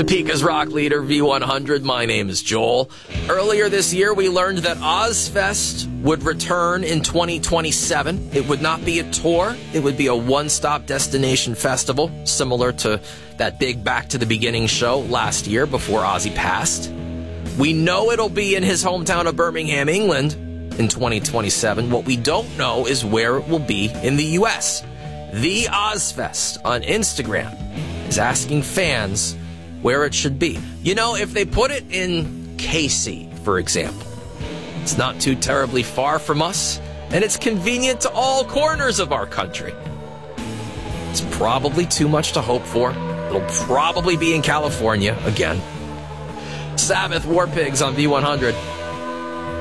Topeka's rock leader, V100. My name is Joel. Earlier this year, we learned that Ozzfest would return in 2027. It would not be a tour. It would be a one-stop destination festival, similar to that big Back to the Beginning show last year before Ozzy passed. We know it'll be in his hometown of Birmingham, England in 2027. What we don't know is where it will be in the U.S. The Ozzfest on Instagram is asking fans where it should be. You know, if they put it in KC, for example, it's not too terribly far from us, and it's convenient to all corners of our country. It's probably too much to hope for. It'll probably be in California again. Sabbath, War Pigs on V100.